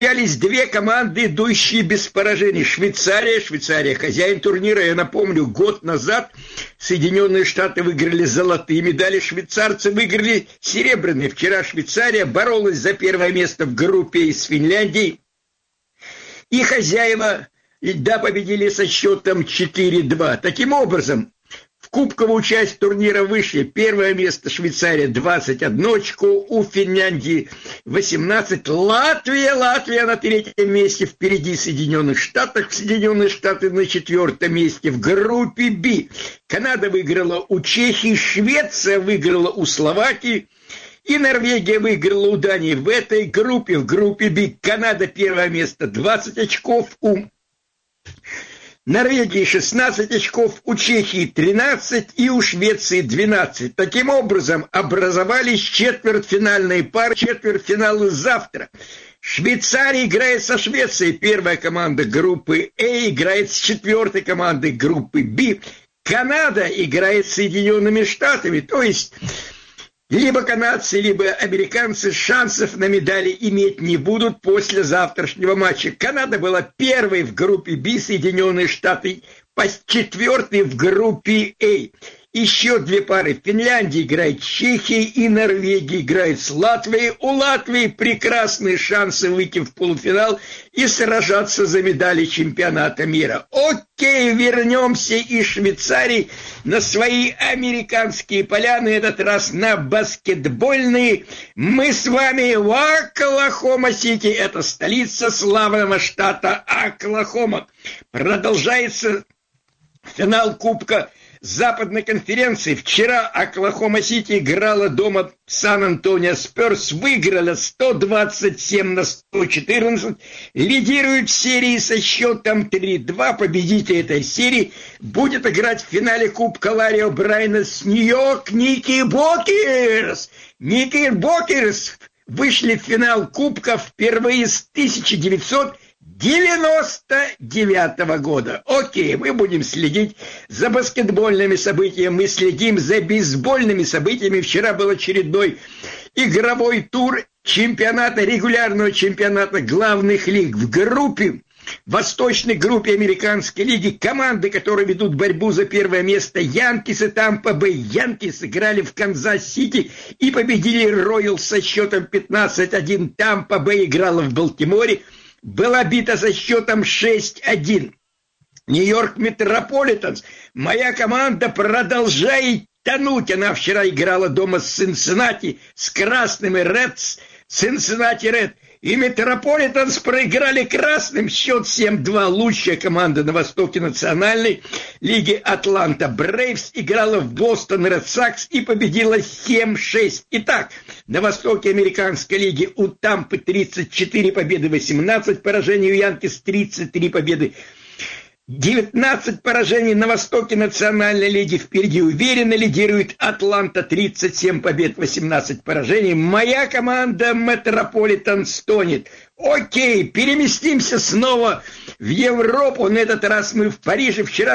Встречались две команды, идущие без поражений. Швейцария, хозяин турнира. Я напомню, год назад Соединенные Штаты выиграли золотые медали, швейцарцы выиграли серебряные. Вчера Швейцария боролась за первое место в группе с Финляндией. И хозяева, да, победили со счетом 4-2. Таким образом, в кубковую часть турнира вышли. Первое место Швейцария 21 очко, у Финляндии 18. Латвия на третьем месте, впереди Соединенных Штатов. Соединенные Штаты на четвертом месте в группе Б. Канада выиграла у Чехии, Швеция выиграла у Словакии. И Норвегия выиграла у Дании. В этой группе, в группе Б, Канада первое место, 20 очков, у Норвегии 16 очков, у Чехии 13 и у Швеции 12. Таким образом, образовались четвертьфинальные пары, четвертьфиналы завтра. Швейцария играет со Швецией, первая команда группы А играет с четвертой командой группы Б. Канада играет с Соединенными Штатами, то есть либо канадцы, либо американцы шансов на медали иметь не будут после завтрашнего матча. Канада была первой в группе Б, Соединенные Штаты четвертой в группе А. Еще две пары. Финляндия играет с Чехией и Норвегия играет с Латвией. У Латвии прекрасные шансы выйти в полуфинал и сражаться за медали чемпионата мира. Окей, вернемся из Швейцарии на свои американские поля, на этот раз на баскетбольные. Мы с вами в Оклахома-Сити, это столица славного штата Оклахома. Продолжается финал Кубка Западной конференции. Вчера Оклахома-Сити играла дома Сан-Антонио Спёрс, выиграла 127-114, лидирует в серии со счетом 3-2. Победитель этой серии будет играть в финале Кубка Ларри О'Брайена с Нью-Йорк Никербокерс. Никербокерс вышли в финал Кубка впервые с 1999 года. Окей, мы будем следить за баскетбольными событиями, мы следим за бейсбольными событиями. Вчера был очередной игровой тур чемпионата, регулярного чемпионата главных лиг в группе, в восточной группе американской лиги. Команды, которые ведут борьбу за первое место, Янкис и Тампа Бэй. Янкис играли в Канзас-Сити и победили Роялс со счетом 15-1. Тампа Бэй играла в Балтиморе, была бита со счетом 6-1. Нью-Йорк Метрополитенс. Моя команда продолжает тонуть. Она вчера играла дома с Цинциннати, с красными Редс, Цинциннати Ред. И Метрополитенс проиграли красным, счет 7-2. Лучшая команда на востоке национальной лиги Атланта Брейвс играла в Бостон Ред Сакс и победила 7-6. Итак, на востоке американской лиги у Тампы 34 победы, 18 поражений, у Янкис 33 победы, 19 поражений. На востоке национальной лиги впереди уверенно лидирует Атланта, 37 побед, 18 поражений. Моя команда Метрополитен стонет. Окей, переместимся снова в Европу. На этот раз мы в Париже. Вчера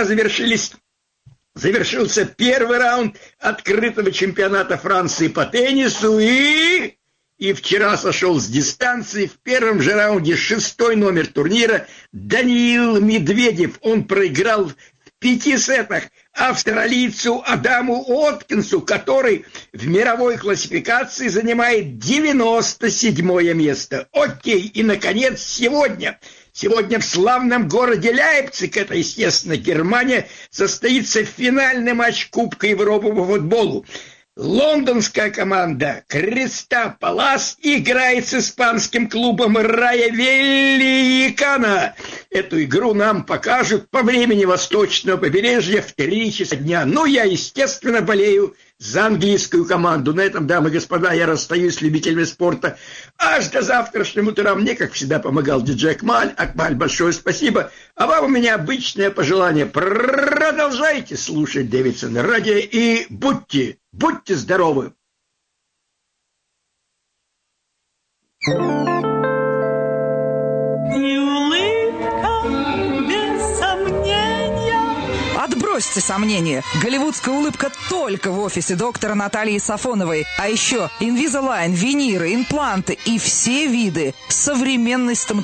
завершился первый раунд открытого чемпионата Франции по теннису. И вчера сошел с дистанции. В первом же раунде 6-й номер турнира Даниил Медведев. Он проиграл в 5 сетах австралийцу Адаму Откинсу, который в мировой классификации занимает 97-е место. Окей, и, наконец, сегодня в славном городе Лейпциг, это, естественно, Германия, состоится финальный матч Кубка Европы по футболу. Лондонская команда Кристал Палас играет с испанским клубом Рая Великана. Эту игру нам покажут по времени восточного побережья в 3 часа дня. Ну, я, естественно, болею за английскую команду. На этом, дамы и господа, я расстаюсь с любителями спорта. Аж до завтрашнего утра. Мне, как всегда, помогал диджей Акмаль. Акмаль, большое спасибо. А вам у меня обычное пожелание. Продолжайте слушать Дэвидсон радио и будьте здоровы. Отбросьте сомнения. Голливудская улыбка только в офисе доктора Натальи Сафоновой. А еще Invisalign, виниры, импланты и все виды современной стоматологии.